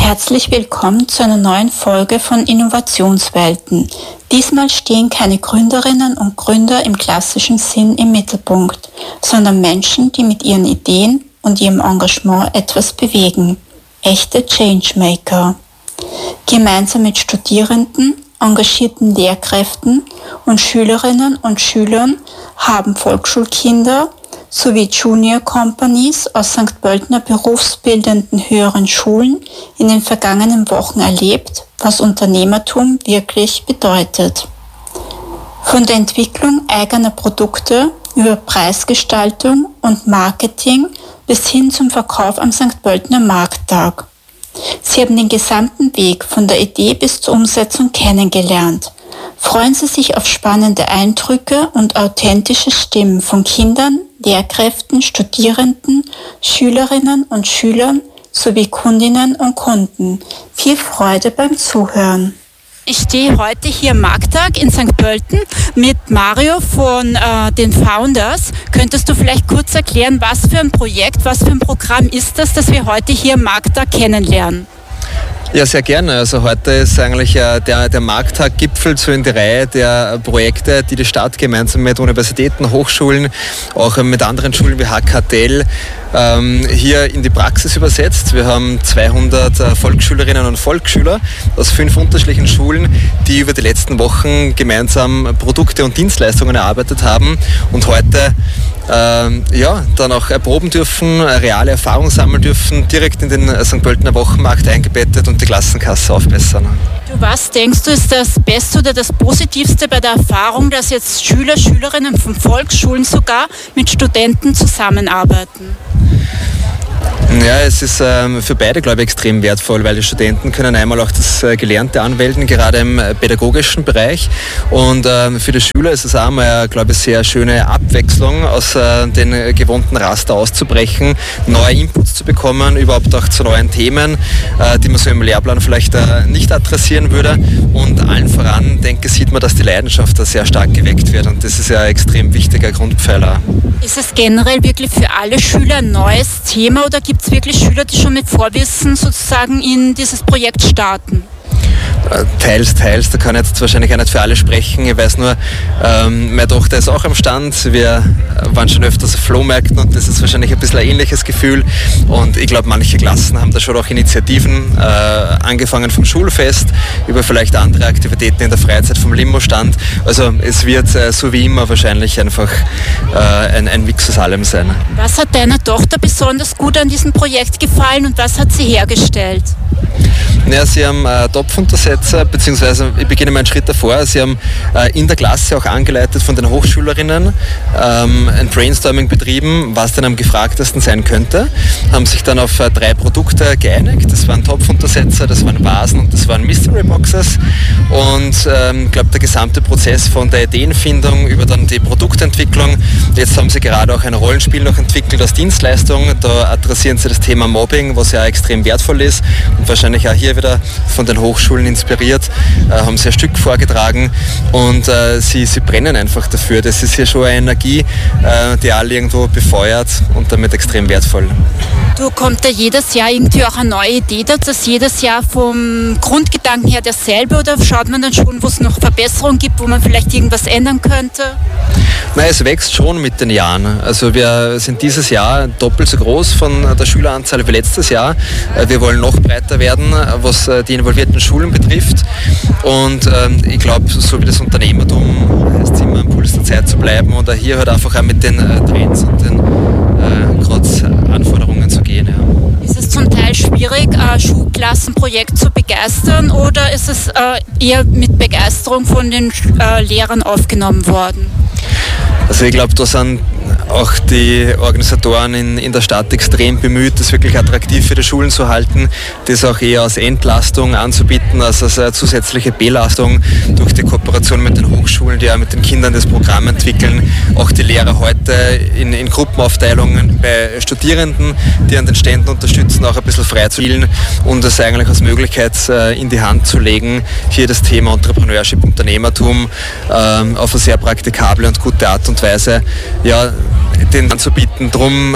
Herzlich willkommen zu einer neuen Folge von Innovationswelten. Diesmal stehen keine Gründerinnen und Gründer im klassischen Sinn im Mittelpunkt, sondern Menschen, die mit ihren Ideen und ihrem Engagement etwas bewegen. Echte Changemaker. Gemeinsam mit Studierenden, engagierten Lehrkräften und Schülerinnen und Schülern haben Volksschulkinder sowie Junior Companies aus St. Pöltener berufsbildenden höheren Schulen in den vergangenen Wochen erlebt, was Unternehmertum wirklich bedeutet. Von der Entwicklung eigener Produkte über Preisgestaltung und Marketing bis hin zum Verkauf am St. Pöltener Markttag. Sie haben den gesamten Weg von der Idee bis zur Umsetzung kennengelernt. Freuen Sie sich auf spannende Eindrücke und authentische Stimmen von Kindern, Lehrkräften, Studierenden, Schülerinnen und Schülern sowie Kundinnen und Kunden. Viel Freude beim Zuhören. Ich stehe heute hier am Markttag in St. Pölten mit Mario von den Founders. Könntest du vielleicht kurz erklären, was für ein Projekt, was für ein Programm ist das wir heute hier am Markttag kennenlernen? Ja, sehr gerne. Also heute ist eigentlich der Markttag gipfelt so in die Reihe der Projekte, die die Stadt gemeinsam mit Universitäten, Hochschulen, auch mit anderen Schulen wie HKTL hier in die Praxis übersetzt. Wir haben 200 Volksschülerinnen und Volksschüler aus 5 unterschiedlichen Schulen, die über die letzten Wochen gemeinsam Produkte und Dienstleistungen erarbeitet haben und heute dann auch erproben dürfen, reale Erfahrung sammeln dürfen, direkt in den St. Pöltener Wochenmarkt eingebettet und die Klassenkasse aufbessern. Was denkst du, ist das Beste oder das Positivste bei der Erfahrung, dass jetzt Schülerinnen von Volksschulen sogar mit Studenten zusammenarbeiten? Ja, es ist für beide, glaube ich, extrem wertvoll, weil die Studenten können einmal auch das Gelernte anwenden, gerade im pädagogischen Bereich. Und für die Schüler ist es auch mal, glaube ich, sehr schöne Abwechslung, aus den gewohnten Raster auszubrechen, neue Inputs zu bekommen, überhaupt auch zu neuen Themen, die man so im Lehrplan vielleicht nicht adressieren würde. Und allen voran, denke ich, sieht man, dass die Leidenschaft da sehr stark geweckt wird. Und das ist ja ein extrem wichtiger Grundpfeiler. Ist es generell wirklich für alle Schüler ein neues Thema oder gibt es wirklich Schüler, die schon mit Vorwissen sozusagen in dieses Projekt starten? Teils. Da kann ich jetzt wahrscheinlich auch nicht für alle sprechen. Ich weiß nur, meine Tochter ist auch am Stand. Wir waren schon öfters auf Flohmärkten und das ist wahrscheinlich ein bisschen ein ähnliches Gefühl. Und ich glaube, manche Klassen haben da schon auch Initiativen, angefangen vom Schulfest, über vielleicht andere Aktivitäten in der Freizeit vom Limo-Stand. Also es wird so wie immer wahrscheinlich einfach ein Mix aus allem sein. Was hat deiner Tochter besonders gut an diesem Projekt gefallen und was hat sie hergestellt? Ja, sie haben Topfuntersetzer, beziehungsweise ich beginne mal einen Schritt davor. Sie haben in der Klasse auch angeleitet von den Hochschülerinnen ein Brainstorming betrieben, was denn am gefragtesten sein könnte. Haben sich dann auf 3 Produkte geeinigt. Das waren Topfuntersetzer, das waren Vasen und das waren Mystery Boxes. Und ich glaube, der gesamte Prozess von der Ideenfindung über dann die Produktentwicklung. Jetzt haben sie gerade auch ein Rollenspiel noch entwickelt als Dienstleistung. Da adressieren sie das Thema Mobbing, was ja extrem wertvoll ist und wahrscheinlich auch hier wieder von den Hochschulen inspiriert, haben sie ein Stück vorgetragen und sie brennen einfach dafür. Das ist hier schon eine Energie, die alle irgendwo befeuert und damit extrem wertvoll. Du, kommt da jedes Jahr irgendwie auch eine neue Idee, dass das jedes Jahr vom Grundgedanken her derselbe oder schaut man dann schon, wo es noch Verbesserungen gibt, wo man vielleicht irgendwas ändern könnte? Nein, es wächst schon mit den Jahren. Also wir sind dieses Jahr doppelt so groß von der Schüleranzahl wie letztes Jahr. Wir wollen noch breiter werden, was die involvierten Schulen betrifft. Und ich glaube, so wie das Unternehmertum heißt es immer, am Puls der Zeit zu bleiben und hier halt einfach auch mit den Trends und den Anforderungen zu gehen. Ja. Ist es zum Teil schwierig, ein Schulklassenprojekt zu begeistern oder ist es eher mit Begeisterung von den Lehrern aufgenommen worden? Also ich glaube, da sind auch die Organisatoren in der Stadt extrem bemüht, das wirklich attraktiv für die Schulen zu halten, das auch eher als Entlastung anzubieten, als eine zusätzliche Belastung durch die Kooperation mit den Hochschulen, die ja mit den Kindern das Programm entwickeln. Auch die Lehrer heute in Gruppenaufteilungen bei Studierenden, die an den Ständen unterstützen, auch ein bisschen frei zu spielen und das eigentlich als Möglichkeit in die Hand zu legen, hier das Thema Entrepreneurship, Unternehmertum auf eine sehr praktikable und gute Art und Weise den anzubieten. Drum,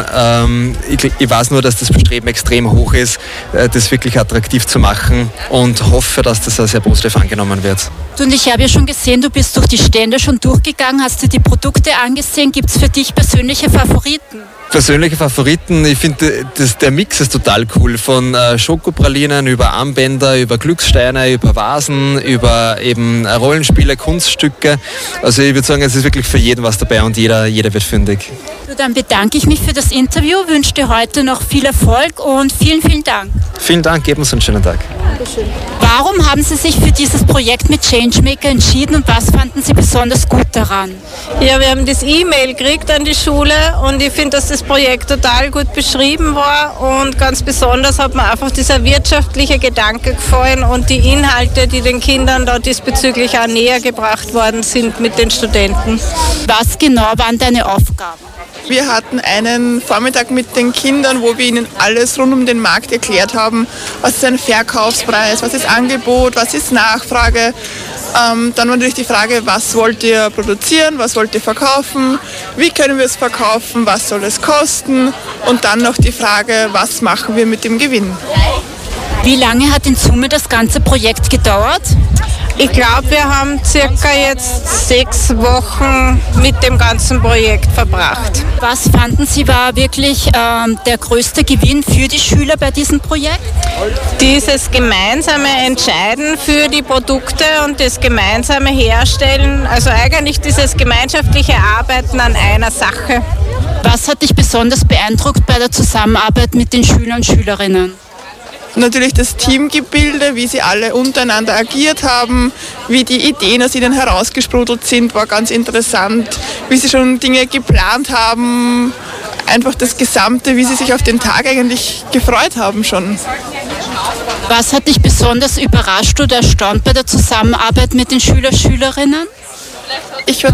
ich weiß nur, dass das Bestreben extrem hoch ist, das wirklich attraktiv zu machen und hoffe, dass das auch sehr positiv angenommen wird. Und ich habe ja schon gesehen, du bist durch die Stände schon durchgegangen, hast dir die Produkte angesehen. Gibt es für dich persönliche Favoriten? Persönliche Favoriten, ich finde, der Mix ist total cool. Von Schokopralinen über Armbänder, über Glückssteine, über Vasen, über eben Rollenspiele, Kunststücke. Also ich würde sagen, es ist wirklich für jeden was dabei und jeder wird fündig. So, dann bedanke ich mich für das Interview, wünsche dir heute noch viel Erfolg und vielen, vielen Dank. Vielen Dank, geben uns einen schönen Tag. Dankeschön. Warum haben Sie sich für dieses Projekt mit Changemaker entschieden und was fanden Sie besonders gut daran? Ja, wir haben das E-Mail gekriegt an die Schule und ich finde, dass das Projekt total gut beschrieben war und ganz besonders hat mir einfach dieser wirtschaftliche Gedanke gefallen und die Inhalte, die den Kindern da diesbezüglich auch näher gebracht worden sind mit den Studenten. Was genau waren deine Aufgaben? Wir hatten einen Vormittag mit den Kindern, wo wir ihnen alles rund um den Markt erklärt haben. Was ist ein Verkaufspreis, was ist Angebot, was ist Nachfrage. Dann war natürlich die Frage, was wollt ihr produzieren, was wollt ihr verkaufen, wie können wir es verkaufen, was soll es kosten und dann noch die Frage, was machen wir mit dem Gewinn. Wie lange hat in Summe das ganze Projekt gedauert? Ich glaube, wir haben circa jetzt 6 Wochen mit dem ganzen Projekt verbracht. Was fanden Sie war wirklich der größte Gewinn für die Schüler bei diesem Projekt? Dieses gemeinsame Entscheiden für die Produkte und das gemeinsame Herstellen, also eigentlich dieses gemeinschaftliche Arbeiten an einer Sache. Was hat dich besonders beeindruckt bei der Zusammenarbeit mit den Schülern und Schülerinnen? Natürlich das Teamgebilde, wie sie alle untereinander agiert haben, wie die Ideen aus ihnen herausgesprudelt sind, war ganz interessant, wie sie schon Dinge geplant haben, einfach das Gesamte, wie sie sich auf den Tag eigentlich gefreut haben schon. Was hat dich besonders überrascht oder erstaunt bei der Zusammenarbeit mit den Schülern und Schülerinnen? Ich war